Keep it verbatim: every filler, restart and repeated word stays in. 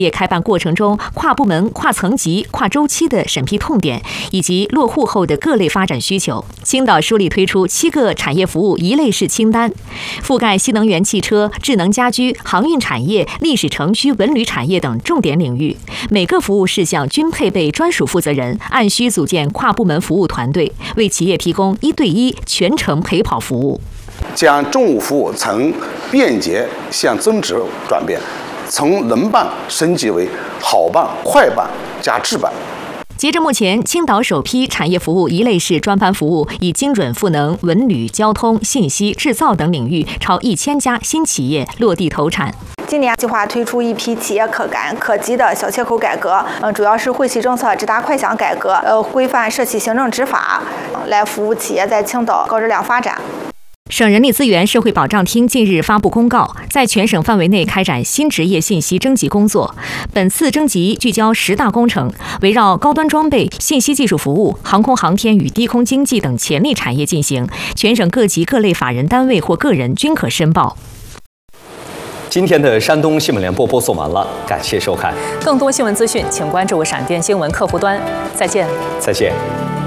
业开办过程中跨部门、跨层级、跨周期的审批痛点，以及落户后的各类发展需求。青岛梳理推出七个产业服务一类式清单，覆盖新能源汽车、智能家居、航运产业、历史城区文旅产业等重点领域。每个服务事项均配备专属负责人，按需组建跨部门服务团队，为企业提供一对一全程陪跑服务。 将政务服务从便捷向增值转变。从能办升级为好办、快办加智办。 截至目前，青岛首批产业服务一类式专班服务已精准赋能文旅、交通、信息、制造等领域超一千家新企业落地投产。 今年计划推出一批企业可感可及的小切口改革，呃，主要是惠企政策直达快享改革，呃，规范社企行政执法，来服务企业在青岛高质量发展。 省人力资源社会保障厅近日发布公告，在全省范围内开展新职业信息征集工作。本次征集聚焦十大工程，围绕高端装备、信息技术服务、航空航天与低空经济等潜力产业进行，全省各级各类法人单位或个人均可申报。 今天的山东新闻联播播送完了，感谢收看。 更多新闻资讯，请关注闪电新闻客户端。再见。 再见。